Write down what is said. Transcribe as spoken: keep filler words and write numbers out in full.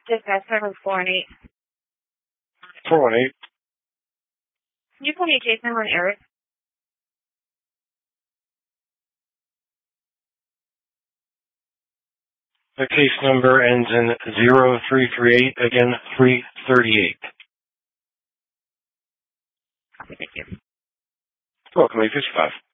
Dispatch seven four one eight. four one eight. Can you tell me a case number and Eric? The case number ends in zero three three eight, again, three thirty-eight. Copy, thank you. Welcome, eight fifty-five.